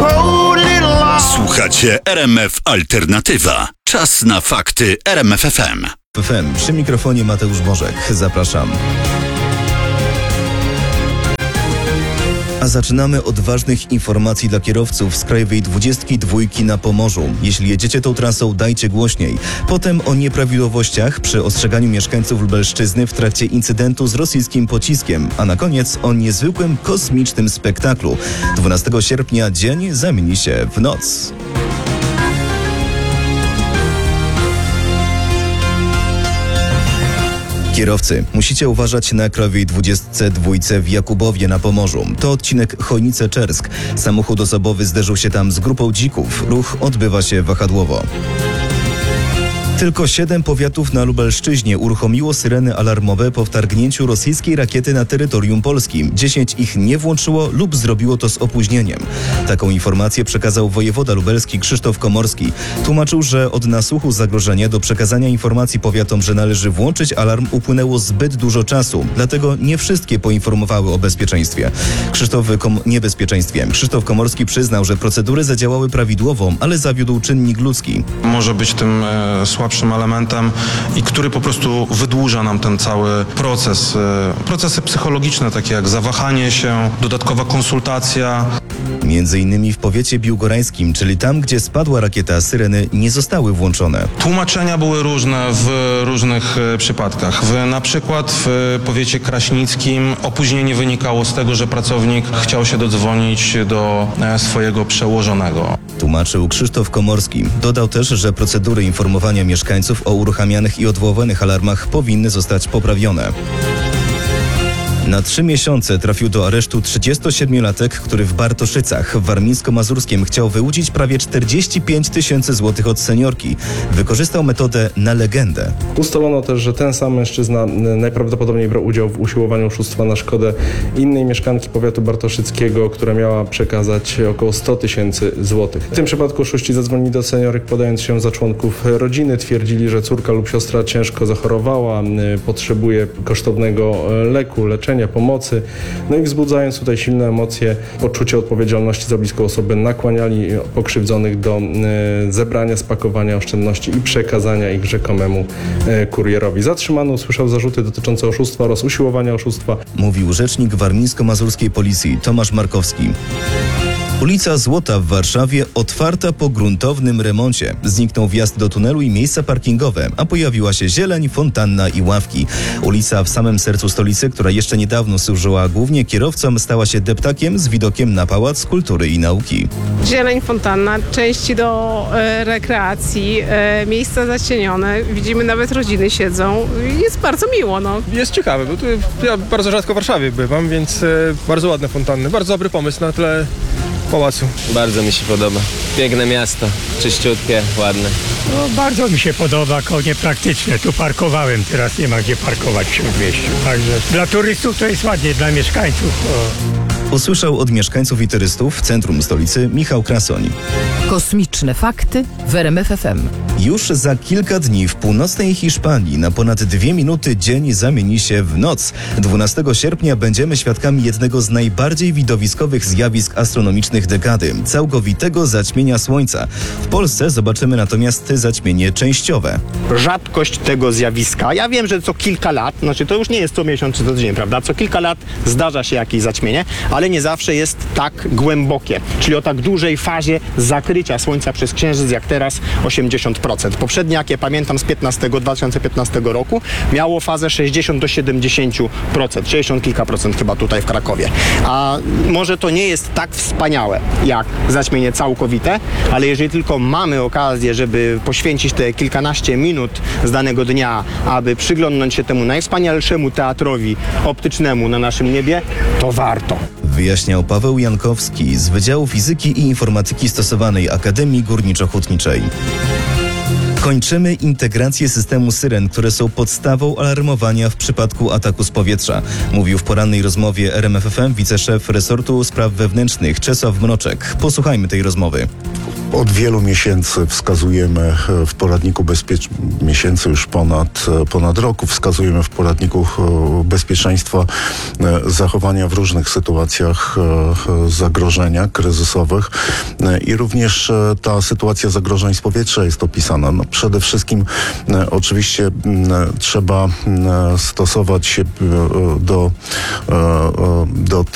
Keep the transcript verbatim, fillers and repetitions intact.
Słuchacie R M F Alternatywa. Czas na fakty R M F F M. F M. Przy mikrofonie Mateusz Bożek. Zapraszam. A zaczynamy od ważnych informacji dla kierowców z krajowej dwudziestki dwójki na Pomorzu. Jeśli jedziecie tą trasą, dajcie głośniej. Potem o nieprawidłowościach przy ostrzeganiu mieszkańców Lubelszczyzny w trakcie incydentu z rosyjskim pociskiem. A na koniec o niezwykłym kosmicznym spektaklu. dwunastego sierpnia dzień zamieni się w noc. Kierowcy, musicie uważać na krajowej dwudziestce dwójce w Jakubowie na Pomorzu. To odcinek Chojnice-Czersk. Samochód osobowy zderzył się tam z grupą dzików. Ruch odbywa się wahadłowo. Tylko siedem powiatów na Lubelszczyźnie uruchomiło syreny alarmowe po wtargnięciu rosyjskiej rakiety na terytorium Polski. Dziesięć ich nie włączyło lub zrobiło to z opóźnieniem. Taką informację przekazał wojewoda lubelski Krzysztof Komorski. Tłumaczył, że od nasłuchu zagrożenia do przekazania informacji powiatom, że należy włączyć alarm, upłynęło zbyt dużo czasu. Dlatego nie wszystkie poinformowały o bezpieczeństwie. Krzysztof Kom- niebezpieczeństwie. Krzysztof Komorski przyznał, że procedury zadziałały prawidłowo, ale zawiódł czynnik ludzki. Może być tym e, słabszym elementem i który po prostu wydłuża nam ten cały proces. E, procesy psychologiczne, takie jak zawahanie się, dodatkowa konsultacja. Między innymi w powiecie biłgorajskim, czyli tam, gdzie spadła rakieta, syreny nie zostały włączone. Tłumaczenia były różne w różnych e, przypadkach. W, na przykład w powiecie kraśnickim opóźnienie wynikało z tego, że pracownik chciał się dodzwonić do e, swojego przełożonego. Tłumaczył Krzysztof Komorski. Dodał też, że procedury informowania mieszkańców o uruchamianych i odwołanych alarmach powinny zostać poprawione. Na trzy miesiące trafił do aresztu trzydziestosiedmiolatek, który w Bartoszycach w warmińsko-mazurskim chciał wyłudzić prawie czterdzieści pięć tysięcy złotych od seniorki. Wykorzystał metodę na legendę. Ustalono też, że ten sam mężczyzna najprawdopodobniej brał udział w usiłowaniu oszustwa na szkodę innej mieszkanki powiatu bartoszyckiego, która miała przekazać około sto tysięcy złotych. W tym przypadku oszuści zadzwonili do seniorek, podając się za członków rodziny. Twierdzili, że córka lub siostra ciężko zachorowała, potrzebuje kosztownego leku, leczenia, pomocy. No i wzbudzając tutaj silne emocje, poczucie odpowiedzialności za bliską osobę, nakłaniali pokrzywdzonych do e, zebrania, spakowania oszczędności i przekazania ich rzekomemu e, kurierowi. Zatrzymano usłyszał zarzuty dotyczące oszustwa oraz usiłowania oszustwa. Mówił rzecznik warmińsko-mazurskiej policji Tomasz Markowski. Ulica Złota w Warszawie otwarta po gruntownym remoncie. Zniknął wjazd do tunelu i miejsca parkingowe, a pojawiła się zieleń, fontanna i ławki. Ulica w samym sercu stolicy, która jeszcze niedawno służyła głównie kierowcom, stała się deptakiem z widokiem na Pałac Kultury i Nauki. Zieleń, fontanna, części do e, rekreacji, e, miejsca zacienione. Widzimy, nawet rodziny siedzą. Jest bardzo miło, no. Jest ciekawe, bo tu ja bardzo rzadko w Warszawie bywam, więc e, bardzo ładne fontanny. Bardzo dobry pomysł na tle pałacu. Bardzo mi się podoba. Piękne miasto, czyściutkie, ładne. No, bardzo mi się podoba, konie praktyczne. Tu parkowałem, teraz nie ma gdzie parkować w Śródmieściu. Także dla turystów to jest ładnie, dla mieszkańców. O. Usłyszał od mieszkańców i turystów w centrum stolicy Michał Krasoń. Kosmiczne fakty w R M F F M. Już za kilka dni w północnej Hiszpanii na ponad dwie minuty dzień zamieni się w noc. dwunastego sierpnia będziemy świadkami jednego z najbardziej widowiskowych zjawisk astronomicznych dekady – całkowitego zaćmienia Słońca. W Polsce zobaczymy natomiast zaćmienie częściowe. Rzadkość tego zjawiska. Ja wiem, że co kilka lat, znaczy to już nie jest co miesiąc czy co tydzień, prawda? Co kilka lat zdarza się jakieś zaćmienie, ale nie zawsze jest tak głębokie, czyli o tak dużej fazie zakrycia Słońca przez Księżyc jak teraz osiemdziesiąt procent. Poprzednie, jakie pamiętam z dwa tysiące piętnastego roku, miało fazę sześćdziesiąt do siedemdziesięciu procent, sześćdziesiąt kilka procent chyba tutaj w Krakowie. A może to nie jest tak wspaniałe jak zaćmienie całkowite, ale jeżeli tylko mamy okazję, żeby poświęcić te kilkanaście minut z danego dnia, aby przyglądnąć się temu najwspanialszemu teatrowi optycznemu na naszym niebie, to warto. Wyjaśniał Paweł Jankowski z Wydziału Fizyki i Informatyki Stosowanej Akademii Górniczo-Hutniczej. Kończymy integrację systemu syren, które są podstawą alarmowania w przypadku ataku z powietrza. Mówił w porannej rozmowie R M F F M wiceszef resortu spraw wewnętrznych Czesław Mroczek. Posłuchajmy tej rozmowy. Od wielu miesięcy wskazujemy w poradniku bezpiecz... miesięcy już ponad, ponad roku wskazujemy w poradniku bezpieczeństwa zachowania w różnych sytuacjach zagrożenia kryzysowych. I również e, ta sytuacja zagrożeń z powietrza jest opisana. No, przede wszystkim e, oczywiście m, trzeba m, stosować się e, do, e, do